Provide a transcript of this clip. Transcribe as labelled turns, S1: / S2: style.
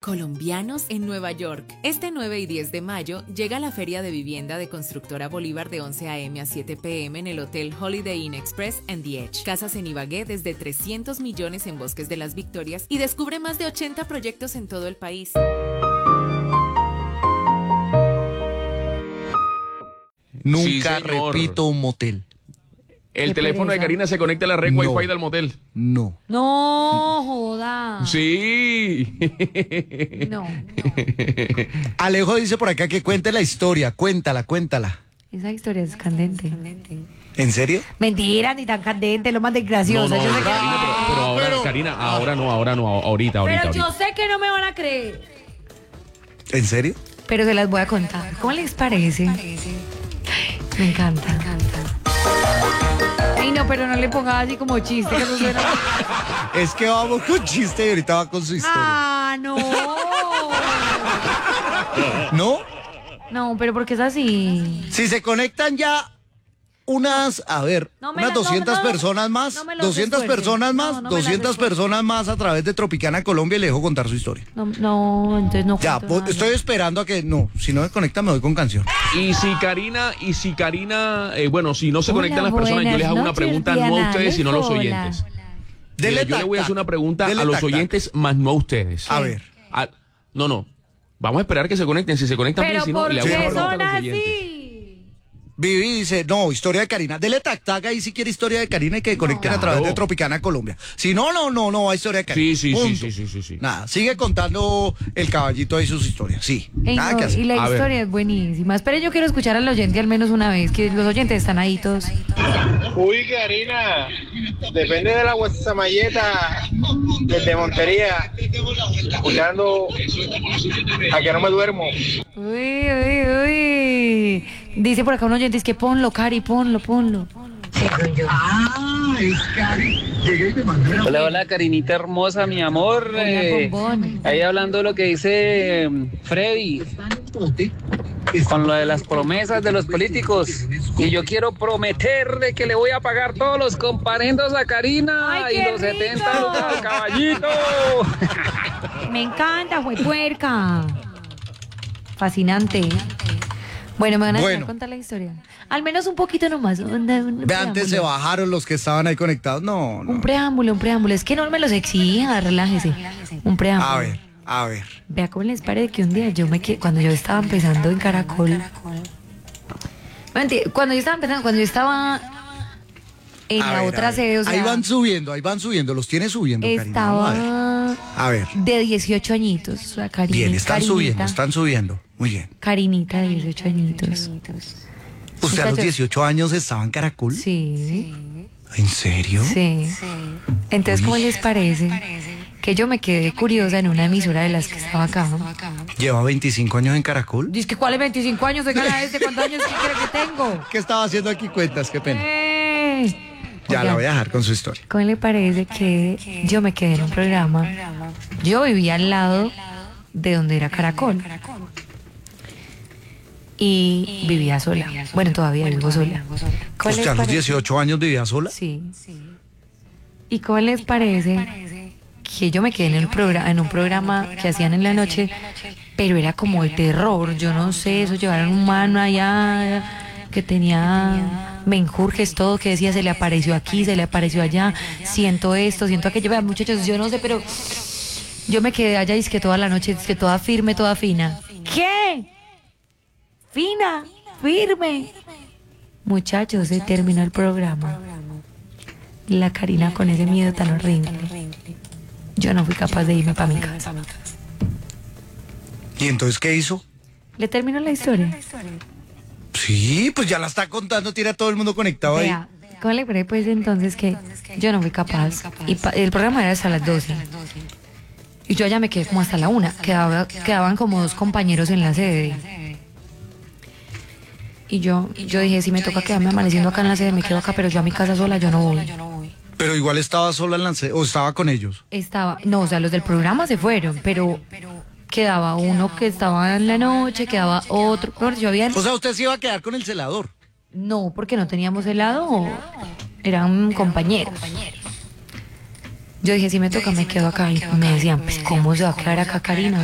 S1: Colombianos en Nueva York. Este 9 y 10 de mayo llega la Feria de Vivienda de Constructora Bolívar de 11 a.m. a 7 p.m. en el Hotel Holiday Inn Express and The Edge. Casas en Ibagué desde 300 millones en Bosques de las Victorias y descubre más de 80 proyectos en todo el país.
S2: Nunca repito un motel.
S3: El teléfono de Karina se conecta a la red Wi-Fi del motel.
S2: No.
S4: No, joda.
S3: Sí.
S4: No.
S2: Alejo dice por acá que cuente la historia. Cuéntala.
S4: Esa historia es candente.
S2: ¿En serio?
S4: Mentira, ni tan candente, lo más graciosa.
S3: No,
S4: Yo sé que...
S3: pero ahora, Karina, ahora no, ahorita.
S4: Pero yo sé que no me van a creer.
S2: ¿En serio?
S4: Pero se las voy a contar. ¿Cómo les parece? Me encanta. Ay, no, pero no le ponga así como chiste, que eso suena...
S2: Es que vamos con chiste y ahorita va con su historia.
S4: ¡Ah, no!
S2: ¿No?
S4: No, pero ¿por qué es así?
S2: Si se conectan ya unas 200 personas más,
S4: no me lo
S2: 200
S4: esfuerce.
S2: personas más,
S4: No me
S2: 200
S4: las esfuerce.
S2: personas más a través de Tropicana Colombia y le dejo contar su historia.
S4: No, entonces no
S2: Ya,
S4: cuento nada.
S2: estoy esperando a que... No, si no me conecta me voy con canción.
S3: Y si Karina, si no se
S4: Hola,
S3: conectan las personas, yo les hago una
S4: buenas
S3: pregunta
S4: noches,
S3: no a
S4: Diana.
S3: ustedes, sino a los
S4: Hola.
S3: oyentes.
S2: Dele
S3: Yo le voy a hacer una pregunta
S2: Dele
S3: a los
S2: tac, tac.
S3: oyentes, más no a ustedes.
S2: A ver.
S3: No. Vamos a esperar que se conecten. Si se conectan bien,
S4: Pero
S3: si no,
S4: ¿por
S3: le hago
S4: qué
S3: una pregunta
S4: son
S3: a los oyentes.
S4: así?
S2: Vivi dice, no, historia de Karina. Dele tac ahí si quiere historia de Karina y que conecten a través de Tropicana Colombia. Si no, no, hay historia de Karina.
S3: Sí.
S2: Punto. Nada, sigue contando el caballito ahí sus historias. Sí,
S4: Ey,
S2: nada
S4: no,
S2: que hacer.
S4: y la
S3: A ver.
S4: historia es buenísima. Espera, yo quiero escuchar al oyente al menos una vez, que los oyentes están ahí todos.
S5: Uy, Karina, depende de la guasamalleta desde Montería, escuchando a que no me duermo.
S4: Uy. Dice por acá un oyente, es que ponlo, Cari, ponlo.
S6: Hola, Karinita hermosa, mi amor.
S4: Hola, bombón.
S6: Ahí hablando de lo que dice Freddy, con lo de las promesas de los políticos. Y yo quiero prometerle que le voy a pagar todos los comparendos a Karina.
S4: ¡Ay,
S6: y
S4: qué
S6: los
S4: rico!
S6: 70 lucas al caballito.
S4: Me encanta, fue puerca. Fascinante. Bueno, me van a dejar contar la historia. Al menos un poquito nomás.
S2: Ve, antes se bajaron los que estaban ahí conectados. No.
S4: Un preámbulo. Es que no me los exija, relájese. Un preámbulo.
S2: A ver.
S4: Vea cómo les parece que un día cuando yo estaba empezando en Caracol. Cuando yo estaba en la otra sede, o sea,
S2: ahí van subiendo, los tiene subiendo, Karina.
S4: estaba
S2: A ver.
S4: de 18 añitos. O sea,
S2: Bien, están
S4: Carinita.
S2: subiendo. Muy bien.
S4: Carinita de 18 añitos.
S2: ¿Usted a los
S4: Muchachos.
S2: 18 años estaba en Caracol?
S4: Sí,
S2: ¿En serio?
S4: sí. Entonces, ¿cómo les parece que yo me quedé curiosa en una emisora de las que estaba acá?
S2: ¿Lleva 25 años en Caracol?
S4: Dice que ¿cuáles 25 años? ¿Cuántos años cree que tengo?
S2: ¿Qué estaba haciendo aquí? Cuentas, qué pena. Ya
S4: Oiga,
S2: la voy a dejar con su historia.
S4: ¿cómo le parece que yo me quedé en un programa? Yo vivía al lado de donde era Caracol. Y vivía sola. Bueno, todavía vivo sola. ¿Cómo les
S2: ¿Usted a los
S4: parece?
S2: 18 años vivía sola?
S4: Sí. ¿Y cómo les parece que yo me quedé en un programa que hacían en la noche, pero era como de terror? Yo no sé, eso llevaron un mano allá que tenía menjurjes, todo, que decía se le apareció aquí, se le apareció allá, siento esto, siento aquello. Vean, muchachos, yo no sé, pero yo me quedé allá y es que toda la noche, es que toda firme, toda fina. ¿Qué? Fina, firme. Muchachos, se terminó el programa. La Karina con ese miedo tan horrible. Yo no fui capaz de irme para mi casa.
S2: ¿Y entonces qué hizo?
S4: ¿Le terminó la historia?
S2: Sí, pues ya la está contando, tiene a todo el mundo conectado ahí.
S4: Vea, ¿cómo le parece pues entonces que yo no fui capaz? Y el programa era hasta las 12. Y yo allá me quedé como hasta la 1. Quedaban como 2 compañeros en la sede. Y yo dije, si me toca quedarme amaneciendo acá en la sede, me quedo acá, pero yo a mi casa sola, yo no voy.
S2: Pero igual estaba sola o estaba con ellos.
S4: No, o sea, los del programa se fueron, pero quedaba uno que estaba en la noche, quedaba otro. Yo había...
S2: O sea, usted se iba a quedar con el celador.
S4: No, porque no teníamos helado, eran compañeros. Yo dije, si me toca, me quedo acá. Y me decían, pues, ¿cómo se va a quedar acá, Karina?